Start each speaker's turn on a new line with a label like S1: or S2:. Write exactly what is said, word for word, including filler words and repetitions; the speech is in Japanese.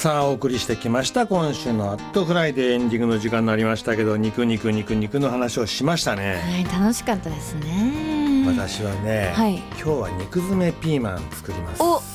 S1: さあお送りしてきました今週のアットフライデー、エンディングの時間になりましたけど、肉肉肉肉の話をしましたね。
S2: はい、楽しかったですね。
S1: 私はね、
S2: はい、
S1: 今日は肉詰めピーマン作ります。
S2: お